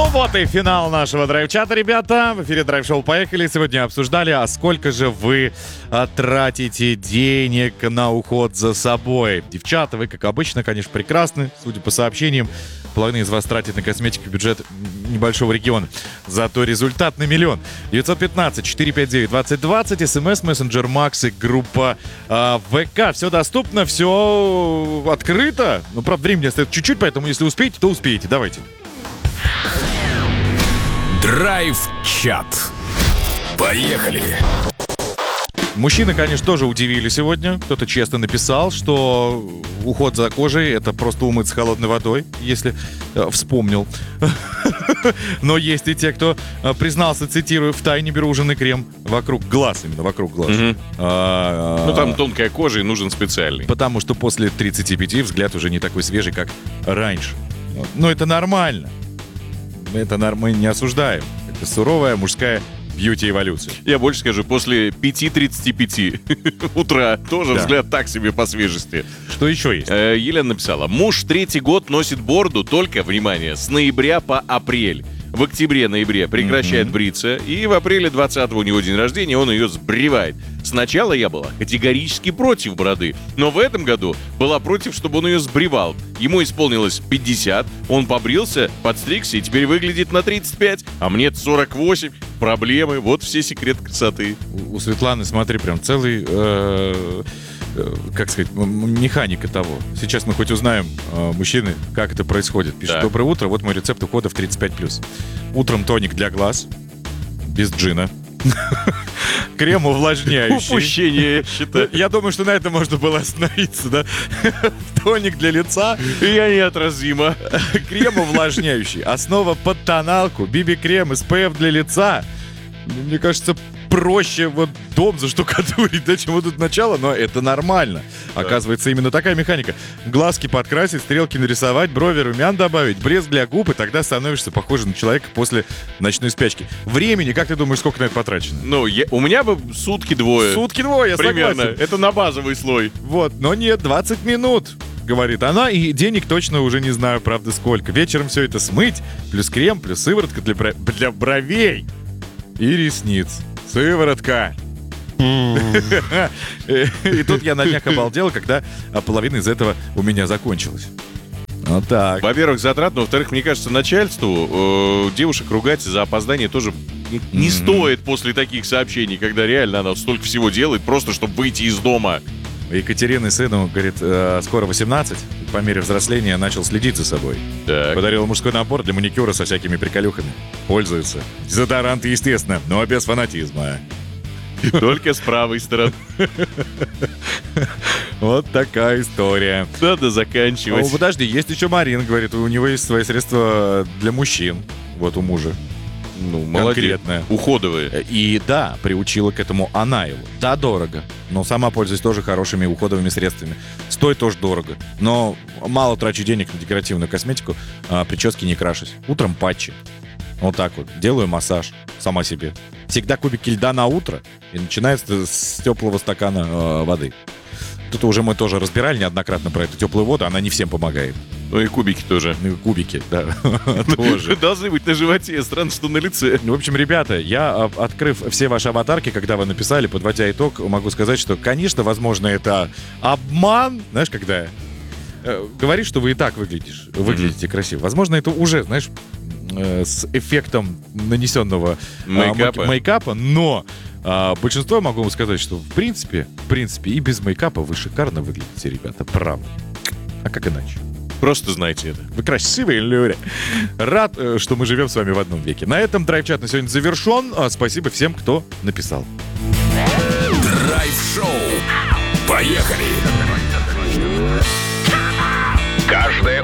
Вот и финал нашего драйв-чата, ребята. В эфире драйв-шоу «Поехали». Сегодня обсуждали, а сколько же вы тратите денег на уход за собой. Девчата, вы, как обычно, конечно, прекрасны. Судя по сообщениям, половина из вас тратит на косметику бюджет небольшого региона. Зато результат на миллион. 915-459-2020, СМС, мессенджер Макс и группа ВК. Все доступно, все открыто. Ну, правда, времени остается чуть-чуть, поэтому если успеете, то успеете. Давайте. Драйв-чат. Поехали! Мужчины, конечно, тоже удивили сегодня. Кто-то честно написал, что уход за кожей — это просто умыться холодной водой, если вспомнил. Но есть и те, кто признался, цитирую, втайне беру у жены крем вокруг глаз, именно вокруг глаз. Ну, там тонкая кожа и нужен специальный. Потому что после 35 взгляд уже не такой свежий, как раньше. Но это нормально. Мы не осуждаем. Это суровая мужская бьюти-эволюция. Я больше скажу, после 5:35 утра тоже взгляд так себе по свежести. Что еще есть? Елена написала: муж 3-й год носит бороду только, внимание, с ноября по апрель. В октябре-ноябре прекращает бриться, и в апреле 20-го у него день рождения, он ее сбривает. Сначала я была категорически против бороды, но в этом году была против, чтобы он ее сбривал. Ему исполнилось 50, он побрился, подстригся и теперь выглядит на 35, а мне 48. Проблемы, вот все секреты красоты. У Светланы, смотри, прям целый... как сказать, механика того. Сейчас мы хоть узнаем, мужчины, как это происходит. Пишет: так. Доброе утро, вот мой рецепт ухода в 35+. Утром тоник для глаз, без джина. Крем увлажняющий. Упущение, я считаю. Я думаю, что на этом можно было остановиться, да? Тоник для лица. Я неотразима. Крем увлажняющий. Основа под тоналку. BB-крем, SPF для лица. Мне кажется, проще вот дом заштукатурить, да, чем вот это начало, но это нормально. Да. Оказывается, именно такая механика. Глазки подкрасить, стрелки нарисовать, брови, румян добавить, блеск для губ, и тогда становишься похожим на человека после ночной спячки. Времени, как ты думаешь, сколько на это потрачено? Ну, у меня бы сутки-двое. Сутки-двое, я примерно. согласен. Это на базовый слой. Вот, но нет, 20 минут, говорит она, и денег точно уже не знаю, правда, сколько. Вечером все это смыть, плюс крем, плюс сыворотка для бровей и ресниц. Сыворотка. И тут я на днях обалдел, когда половина из этого у меня закончилась. Вот так. Во-первых, затратно. Во-вторых, мне кажется, начальству девушек ругать за опоздание тоже не стоит после таких сообщений, когда реально она столько всего делает, просто чтобы выйти из дома. Екатерина сыну, говорит, скоро 18. По мере взросления начал следить за собой. Так. Подарил мужской набор для маникюра со всякими приколюхами. Пользуется. Дезодоранты, естественно, но без фанатизма. Только с правой стороны. Вот такая история. Надо заканчивать. Подожди, есть еще Марин, говорит, у него есть свои средства для мужчин. Вот у мужа. Ну, молодец. Уходовые. И да, приучила к этому она его. Да, дорого. Но сама пользуюсь тоже хорошими уходовыми средствами. Стоит тоже дорого. Но мало трачу денег на декоративную косметику. Прически не крашусь. Утром патчи. Вот так вот. Делаю массаж сама себе. Всегда кубики льда на утро. И начинается с теплого стакана воды. Тут уже мы тоже разбирали неоднократно про эту теплую воду. Она не всем помогает. Ну и кубики тоже. Ну и кубики, да. Тоже. Должны быть на животе, странно, что на лице. В общем, ребята, я, открыв все ваши аватарки, когда вы написали, подводя итог, могу сказать, что, конечно, возможно, это обман. Знаешь, когда говоришь, что вы и так выглядите красиво. Возможно, это уже, знаешь, с эффектом нанесенного мейкапа, но большинство, могу вам сказать, что в принципе, и без мейкапа вы шикарно выглядите, ребята, правда. А как иначе? Просто знайте это. Вы красивые люди. Рад, что мы живем с вами в одном веке. На этом драйв-чат на сегодня завершен. Спасибо всем, кто написал. Драйв-шоу. Поехали! Каждое